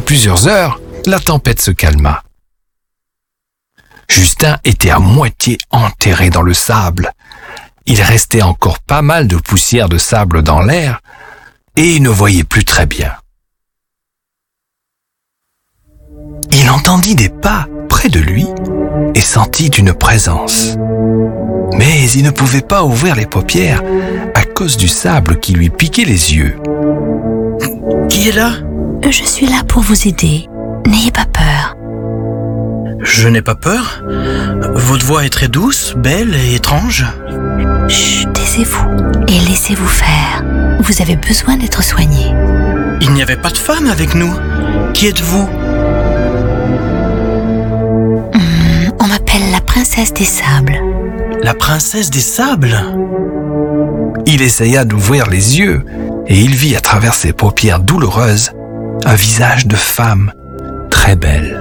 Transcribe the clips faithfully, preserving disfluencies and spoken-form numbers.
plusieurs heures, la tempête se calma. Justin était à moitié enterré dans le sable. Il restait encore pas mal de poussière de sable dans l'air et il ne voyait plus très bien. Il entendit des pas près de lui et sentit une présence. Mais il ne pouvait pas ouvrir les paupières à cause du sable qui lui piquait les yeux. Qui est là ? Je suis là pour vous aider. N'ayez pas peur. Je n'ai pas peur. Votre voix est très douce, belle et étrange. Chut, taisez-vous et laissez-vous faire. Vous avez besoin d'être soigné. Il n'y avait pas de femme avec nous. Qui êtes-vous ? Hum, on m'appelle la princesse des sables. La princesse des sables ? Il essaya d'ouvrir les yeux et il vit à travers ses paupières douloureuses un visage de femme très belle.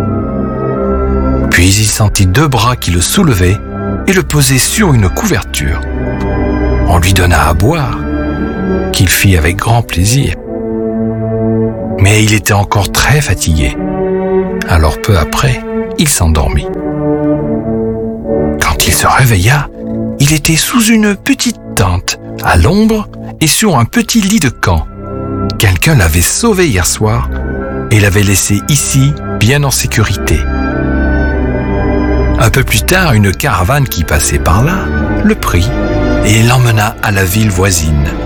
Puis il sentit deux bras qui le soulevaient et le posaient sur une couverture. On lui donna à boire, qu'il fit avec grand plaisir. Mais il était encore très fatigué. Alors peu après, il s'endormit. Quand il se réveilla, il était sous une petite tente, à l'ombre et sur un petit lit de camp. Quelqu'un l'avait sauvé hier soir et l'avait laissé ici, bien en sécurité. Un peu plus tard, une caravane qui passait par là le prit et l'emmena à la ville voisine.